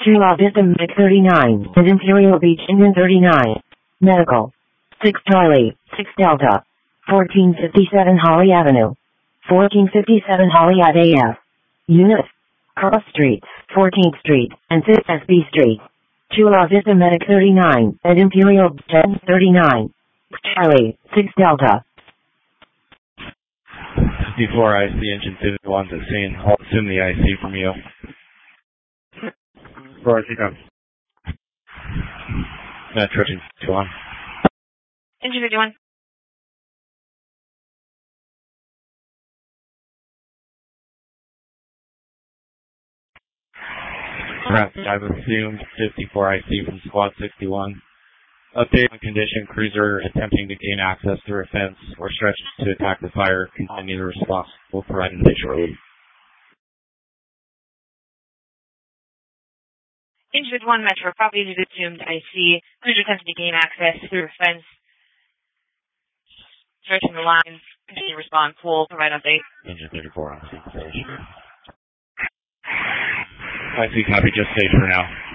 Chula Vista Medic 39 and Imperial Beach Indian 39. Medical. 6 Charlie, 6 Delta. 1457 Holly Avenue. 1457 Holly Ave AF. Unit. Cross Street, 14th Street, and 5th SB Street. Chula Vista Medic 39 and Imperial Beach 39. Charlie, 6 Delta. Before IC engine 51 to scene, I'll assume the IC from you. Before IC comes. Metro engine 51. Engine 51. Correct. I've assumed 54 IC from Squad 61. Update on condition, cruiser attempting to gain access through a fence or stretch to attack the fire. Continue the response. We'll provide an update shortly. Engine 51 Metro, property is assumed IC. Cruiser attempting to gain access through a fence. Stretching the lines. Continue response. We'll provide an update. Engine 34 on scene station. IC copy, just stay for now.